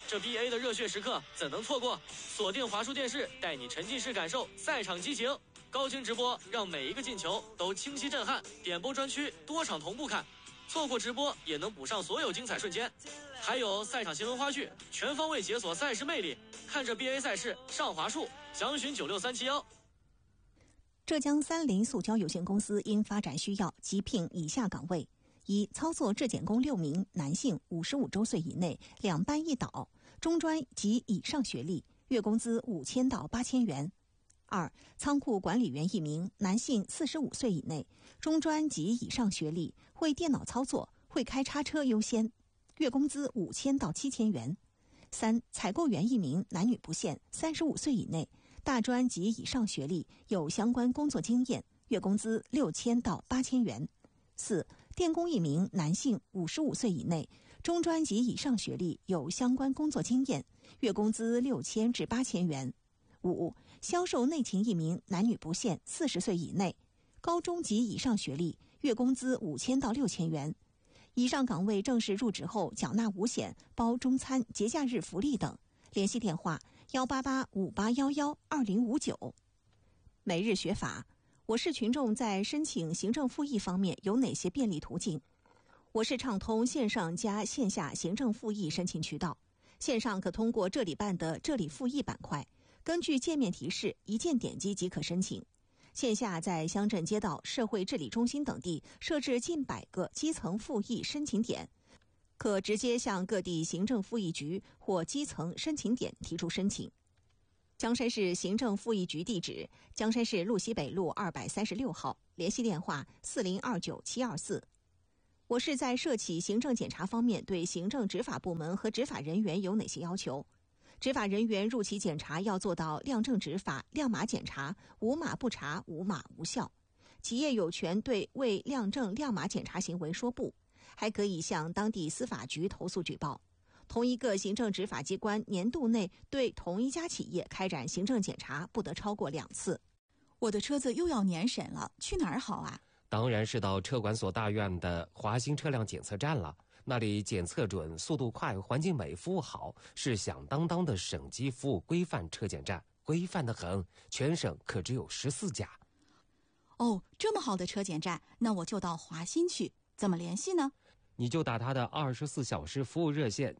这 BA 的热血时刻怎能错过？锁定华数电视，带你沉浸式感受赛场激情，高清直播让每一个进球都清晰震撼，点播专区多场同步看，错过直播也能补上所有精彩瞬间。还有赛场新闻花絮，全方位解锁赛事魅力，看着 BA 赛事上华数，详询96371。 浙江三菱塑胶有限公司因发展需要急聘以下岗位：一、操作质检工6名，男性，55周岁以内，2班1导，中专及以上学历，月工资5000到8000元。2、仓库管理员1名，男性，45岁以内，中专及以上学历，会电脑操作，会开叉车优先，月工资5000到7000元。3、采购员1名，男女不限，35岁以内，大专及以上学历，有相关工作经验，月工资6000到8000元。4、电工1名，男性，55岁以内，中专及以上学历，有相关工作经验，月工资6000至8000元。5、销售内勤1名，男女不限，40岁以内，高中及以上学历，月工资5000到6000元。以上岗位正式入职后缴纳5险，包中餐、节假日福利等。联系电话18858112059。每日学法，我市群众在申请行政复议方面有哪些便利途径？我市畅通线上加线下行政复议申请渠道。线上可通过这里办的这里复议板块，根据界面提示一键点击即可申请。线下在乡镇街道、社会治理中心等地设置近100个基层复议申请点，可直接向各地行政复议局或基层申请点提出申请。江山市行政复议局地址：江山市路西北路236号，联系电话4029-724。我市在涉企行政检查方面对行政执法部门和执法人员有哪些要求？执法人员入企检查要做到亮正执法、亮码检查，无码不查，无码无效。企业有权对未亮正亮码检查行为说不，还可以向当地司法局投诉举报。同一个行政执法机关年度内对同一家企业开展行政检查不得超过2次。 我的车子又要年审了，去哪儿好啊？ 当然是到车管所大院的华新车辆检测站了，那里检测准、速度快、环境美、服务好，是响当当的省级服务规范车检站，规范得很，全省可只有14家。 哦，这么好的车检站，那我就到华新去，怎么联系呢？ 你就打他的24小时服务热线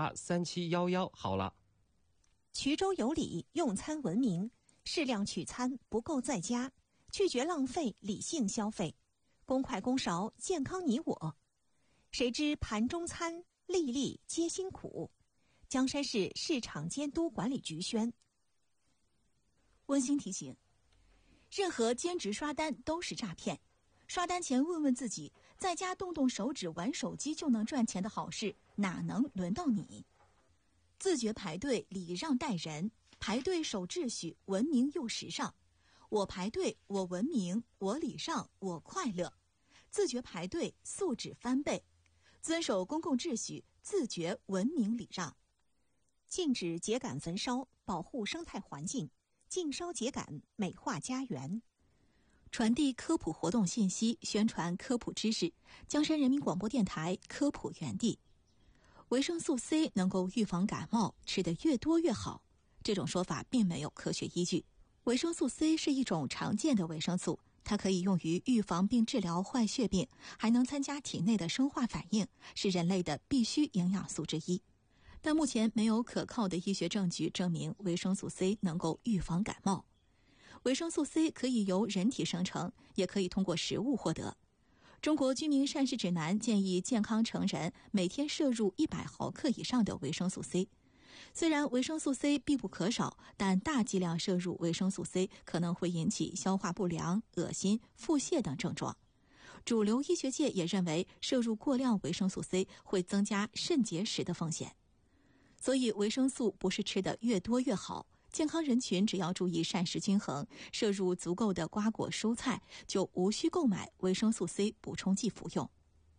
783711好了。 衢州有礼，用餐文明，适量取餐，不够在家，拒绝浪费，理性消费，公筷公勺，健康你我。谁知盘中餐，粒粒皆辛苦。江山市市场监督管理局宣。 温馨提醒：任何兼职刷单都是诈骗。刷单前问问自己，在家动动手指玩手机就能赚钱的好事，哪能轮到你？自觉排队，礼让待人，排队守秩序，文明又时尚。我排队，我文明，我礼让，我快乐。自觉排队，素质翻倍。遵守公共秩序，自觉文明礼让。 禁止秸秆焚烧，保护生态环境，禁烧秸秆，美化家园。 传递科普活动信息，宣传科普知识。江山人民广播电台科普园地。维生素 C 能够预防感冒，吃得越多越好。这种说法并没有科学依据。维生素 C 是一种常见的维生素，它可以用于预防并治疗坏血病，还能参加体内的生化反应，是人类的必需营养素之一。但目前没有可靠的医学证据证明维生素 C 能够预防感冒。维生素 C 可以由人体生成，也可以通过食物获得。中国居民膳食指南建议健康成人每天摄入100毫克以上的维生素 C。虽然维生素 C 必不可少，但大剂量摄入维生素 C 可能会引起消化不良、恶心、腹泻等症状。主流医学界也认为，摄入过量维生素 C 会增加肾结石的风险。所以维生素不是吃得越多越好，健康人群只要注意膳食均衡，摄入足够的瓜果蔬菜，就无需购买维生素 C 补充剂服用。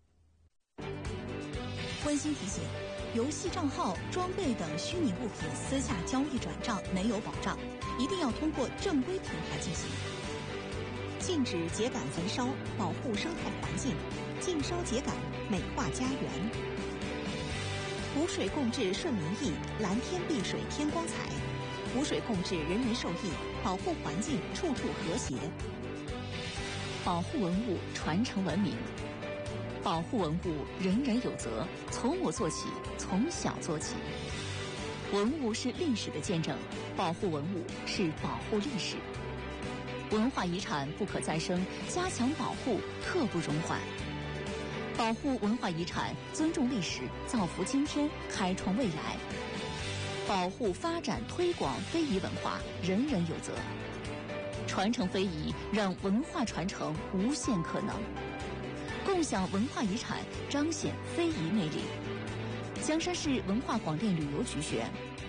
温馨提醒：游戏账号、装备等虚拟物品私下交易转账没有保障，一定要通过正规平台进行。 禁止秸秆焚烧，保护生态环境，禁烧秸秆，美化家园。无无水共治顺民意，蓝天碧水添光彩。无水共治，人人受益，保护环境，处处和谐。 保护文物，传承文明。保护文物，人人有责，从我做起，从小做起。文物是历史的见证，保护文物是保护历史。文化遗产不可再生，加强保护刻不容缓。保护文化遗产，尊重历史，造福今天，开创未来。保护、发展、推广非遗文化，人人有责。传承非遗，让文化传承无限可能。共享文化遗产，彰显非遗魅力。江山市文化广电旅游局选。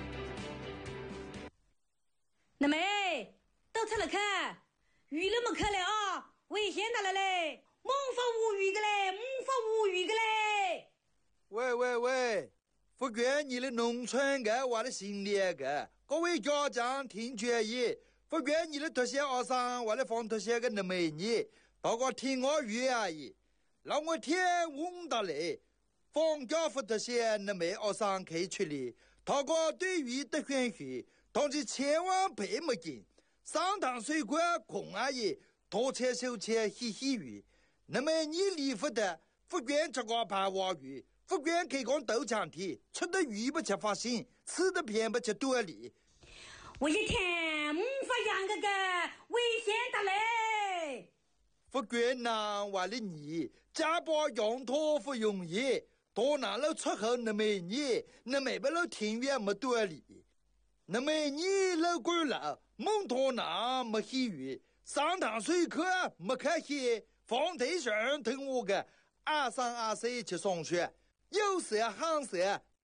那妹，到车了看，鱼了没看了啊？危险的了嘞！猛发无语的嘞，猛发无语的嘞！ 喂，福建你的农村个我的心里个，各位家长听决议，福建你的特些学生我的放特些个那美女，大家听我语而已。让我天问到嘞，放假福特些那美学生开出来，大家对于的选许，但是千万别没劲，上堂水果空而已，多切手切嘻嘻语。那么你离福的福建这个盘娃鱼，福建开工豆浆体，吃的鱼不吃发心，吃的偏不吃多里。 我一天发扬个危险的嘞！ 福建南话的你，家把羊驼不容易，多拿了出口那么你，那没不了庭院没多里，那么你老官了，蒙托拿没喜语，上堂水课没开戏。放台上听我个，2324去上学，有色行色，